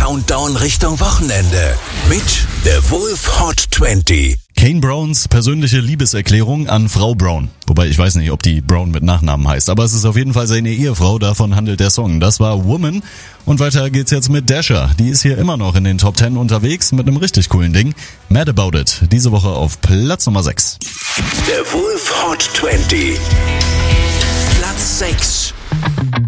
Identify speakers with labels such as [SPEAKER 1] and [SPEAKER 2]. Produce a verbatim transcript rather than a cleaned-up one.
[SPEAKER 1] Countdown Richtung Wochenende mit The Wolf Hot zwanzig.
[SPEAKER 2] Kane Browns persönliche Liebeserklärung an Frau Brown. Wobei ich weiß nicht, ob die Brown mit Nachnamen heißt, aber es ist auf jeden Fall seine Ehefrau, davon handelt der Song. Das war Woman und weiter geht's jetzt mit Dasher. Die ist hier immer noch in den Top Ten unterwegs mit einem richtig coolen Ding. Mad About It, diese Woche auf Platz Nummer sechs.
[SPEAKER 1] The Wolf Hot zwanzig. Platz sechs.